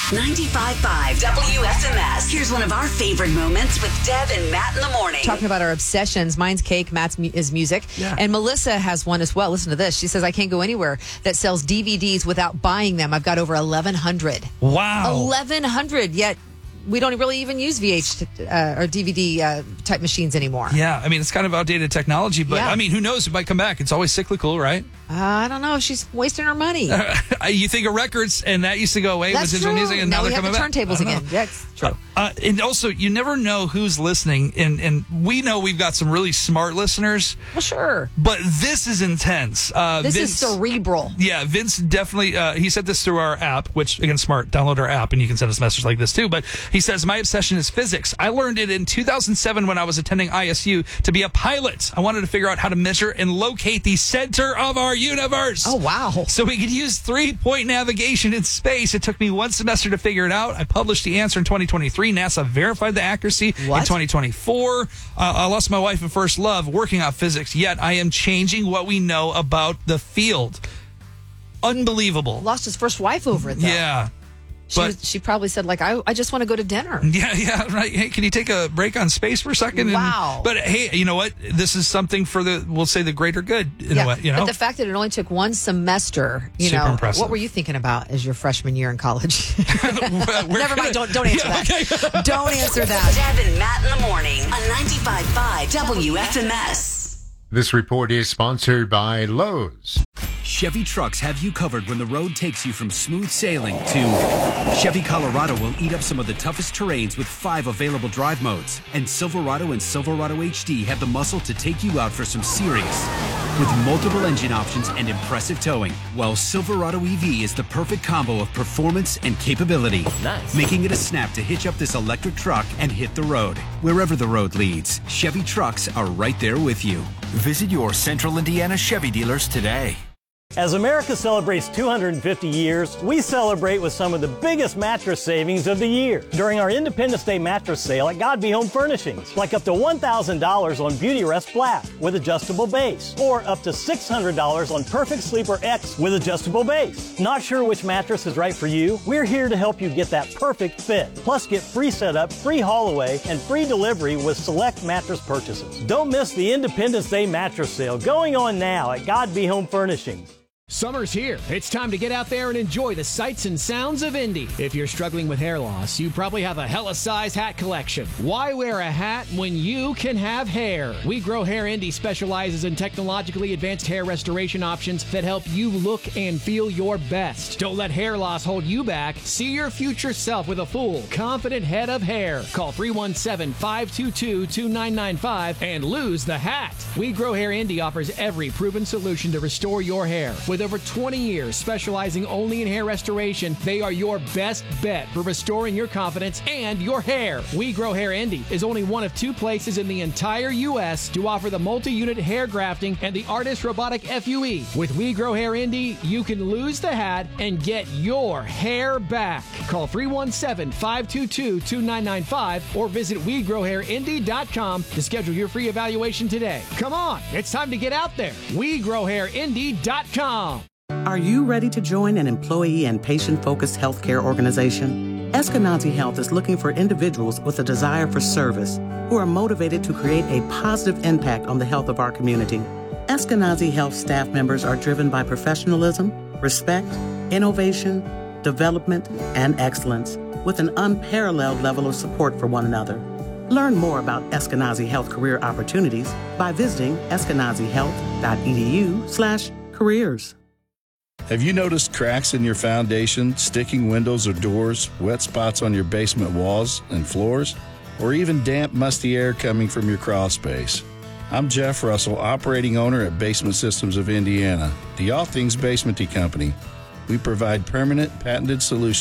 95.5 WFMS. Here's one of our favorite moments with Deb and Matt in the morning. Talking about our obsessions. Mine's cake, Matt's is music. Yeah. And Melissa has one as well. Listen to this. She says, I can't go anywhere that sells DVDs without buying them. I've got over 1,100. Wow. 1,100, yet we don't really even use VH or DVD type machines anymore. Yeah, I mean, it's kind of outdated technology, but Yeah. I mean, who knows? It might come back. It's always cyclical, right? I don't know. She's wasting her money. You think of records, and that used to go away with That's digital true. music, and now we they're have the coming back. turntables again. Yeah, it's true. And also, you never know who's listening, and we know we've got some really smart listeners, Well, sure. but this is intense. This is Vince- cerebral. Yeah, Vince definitely, he said this through our app, which, again, smart. Download our app, and you can send us messages like this, too. But he says, my obsession is physics. I learned it in 2007 when I was attending ISU to be a pilot. I wanted to figure out how to measure and locate the center of our universe. Oh, wow. So we could use 3-point navigation in space. It took me one semester to figure it out. I published the answer in 2023. NASA verified the accuracy in What? 2024. I lost my wife and first love working on physics, yet I am changing what we know about the field. Unbelievable. Lost his first wife over it, though. Yeah. She probably said, like, I just want to go to dinner. Yeah, right. Hey, can you take a break on space for a second? Wow. But hey, you know what? This is something for we'll say the greater good in a way, you know? But the fact that it only took one semester, Super impressive. what were you thinking about as your freshman year in college? Never Never mind, don't answer that. Okay. Don't answer that. Deb and Matt in the morning on 95.5 WFMS. This report is sponsored by Lowe's. Chevy trucks have you covered when the road takes you from smooth sailing to Chevy Colorado will eat up some of the toughest terrains with 5 available drive modes. And Silverado and Silverado HD have the muscle to take you out for some serious with multiple engine options and impressive towing. While Silverado EV is the perfect combo of performance and capability. Nice. Making it a snap to hitch up this electric truck and hit the road. Wherever the road leads, Chevy trucks are right there with you. Visit your Central Indiana Chevy dealers today. As America celebrates 250 years, we celebrate with some of the biggest mattress savings of the year during our Independence Day mattress sale at God Be Home Furnishings, like up to $1,000 on Beauty Rest Black with adjustable base, or up to $600 on Perfect Sleeper X with adjustable base. Not sure which mattress is right for you? We're here to help you get that perfect fit. Plus, get free setup, free haul away, and free delivery with select mattress purchases. Don't miss the Independence Day mattress sale going on now at God Be Home Furnishings. Summer's here. It's time to get out there and enjoy the sights and sounds of Indy. If you're struggling with hair loss, you probably have a hella size hat collection. Why wear a hat when you can have hair? We Grow Hair Indy specializes in technologically advanced hair restoration options that help you look and feel your best. Don't let hair loss hold you back. See your future self with a full, confident head of hair. Call 317-522-2995 and lose the hat. We Grow Hair Indy offers every proven solution to restore your hair. With over 20 years specializing only in hair restoration, they are your best bet for restoring your confidence and your hair. We Grow Hair Indy is only one of 2 places in the entire U.S. to offer the multi-unit hair grafting and the Artist Robotic FUE. With We Grow Hair Indy, you can lose the hat and get your hair back. Call 317-522-2995 or visit WeGrowHairIndy.com to schedule your free evaluation today. Come on, it's time to get out there. WeGrowHairIndy.com. Are you ready to join an employee and patient-focused healthcare organization? Eskenazi Health is looking for individuals with a desire for service who are motivated to create a positive impact on the health of our community. Eskenazi Health staff members are driven by professionalism, respect, innovation, development, and excellence, with an unparalleled level of support for one another. Learn more about Eskenazi Health career opportunities by visiting eskenazihealth.edu/careers. Have you noticed cracks in your foundation, sticking windows or doors, wet spots on your basement walls and floors, or even damp, musty air coming from your crawl space? I'm Jeff Russell, operating owner at Basement Systems of Indiana, the All Things Basementy Company. We provide permanent, patented solutions